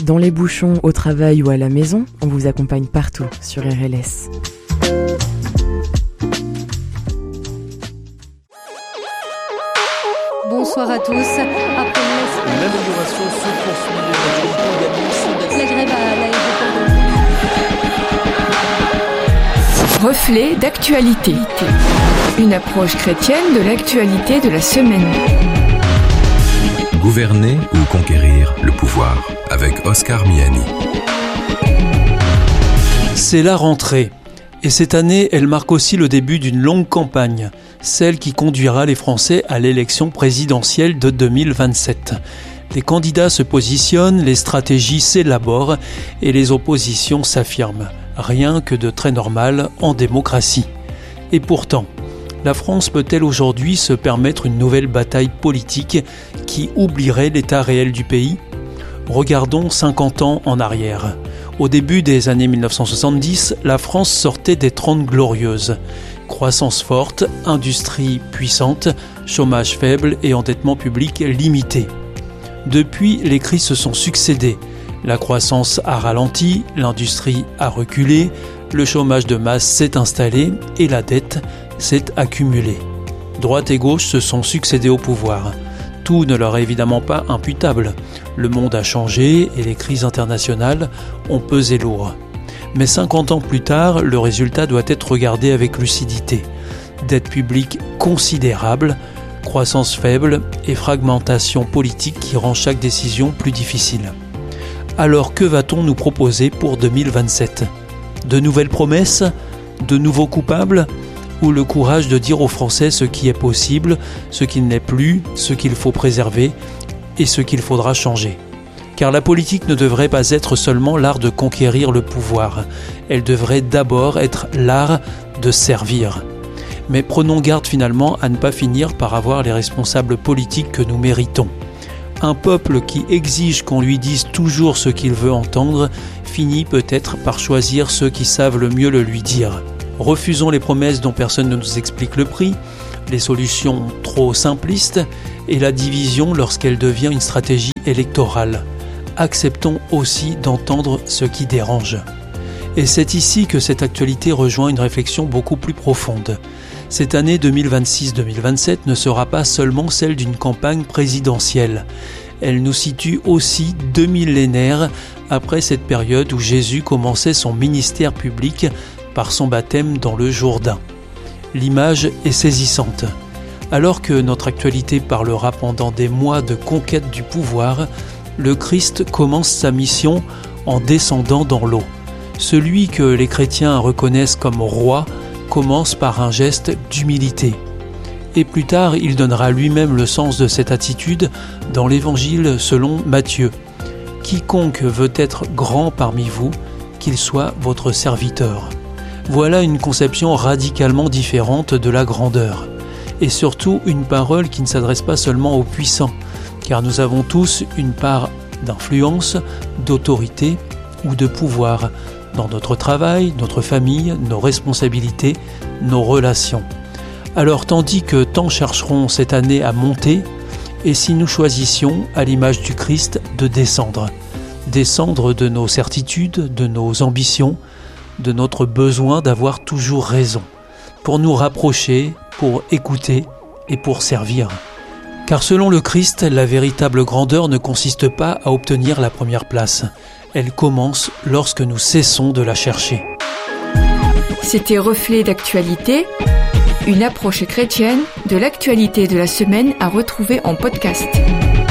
Dans les bouchons, au travail ou à la maison, on vous accompagne partout sur RLS. Bonsoir à tous. Après l'amélioration se poursuit. La grève à l'aéroport de... Reflet d'actualité. Une approche chrétienne de l'actualité de la semaine. Gouverner ou conquérir le pouvoir, avec Oscar Miani. C'est la rentrée. Et cette année, elle marque aussi le début d'une longue campagne, celle qui conduira les Français à l'élection présidentielle de 2027. Les candidats se positionnent, les stratégies s'élaborent et les oppositions s'affirment. Rien que de très normal en démocratie. Et pourtant, la France peut-elle aujourd'hui se permettre une nouvelle bataille politique qui oublierait l'état réel du pays ? Regardons 50 ans en arrière. Au début des années 1970, la France sortait des 30 glorieuses. Croissance forte, industrie puissante, chômage faible et endettement public limité. Depuis, les crises se sont succédées. La croissance a ralenti, l'industrie a reculé, le chômage de masse s'est installé et la dette s'est accumulée. Droite et gauche se sont succédés au pouvoir. Tout ne leur est évidemment pas imputable. Le monde a changé et les crises internationales ont pesé lourd. Mais 50 ans plus tard, le résultat doit être regardé avec lucidité. Dette publique considérable, croissance faible et fragmentation politique qui rend chaque décision plus difficile. Alors que va-t-on nous proposer pour 2027 ? De nouvelles promesses ? De nouveaux coupables ? Ou le courage de dire aux Français ce qui est possible, ce qui ne l'est plus, ce qu'il faut préserver et ce qu'il faudra changer. Car la politique ne devrait pas être seulement l'art de conquérir le pouvoir. Elle devrait d'abord être l'art de servir. Mais prenons garde finalement à ne pas finir par avoir les responsables politiques que nous méritons. Un peuple qui exige qu'on lui dise toujours ce qu'il veut entendre finit peut-être par choisir ceux qui savent le mieux le lui dire. Refusons les promesses dont personne ne nous explique le prix, les solutions trop simplistes et la division lorsqu'elle devient une stratégie électorale. Acceptons aussi d'entendre ce qui dérange. Et c'est ici que cette actualité rejoint une réflexion beaucoup plus profonde. Cette année 2026-2027 ne sera pas seulement celle d'une campagne présidentielle. Elle nous situe aussi 2 millénaires après cette période où Jésus commençait son ministère public par son baptême dans le Jourdain. L'image est saisissante. Alors que notre actualité parlera pendant des mois de conquête du pouvoir, le Christ commence sa mission en descendant dans l'eau. Celui que les chrétiens reconnaissent comme roi commence par un geste d'humilité. Et plus tard, il donnera lui-même le sens de cette attitude dans l'Évangile selon Matthieu. « Quiconque veut être grand parmi vous, qu'il soit votre serviteur. » Voilà une conception radicalement différente de la grandeur. Et surtout une parole qui ne s'adresse pas seulement aux puissants, car nous avons tous une part d'influence, d'autorité ou de pouvoir dans notre travail, notre famille, nos responsabilités, nos relations. Alors tandis que tant chercheront cette année à monter, et si nous choisissions, à l'image du Christ, de descendre de nos certitudes, de nos ambitions, de notre besoin d'avoir toujours raison, pour nous rapprocher, pour écouter et pour servir. Car selon le Christ, la véritable grandeur ne consiste pas à obtenir la première place. Elle commence lorsque nous cessons de la chercher. C'était Reflet d'actualité, une approche chrétienne de l'actualité de la semaine à retrouver en podcast.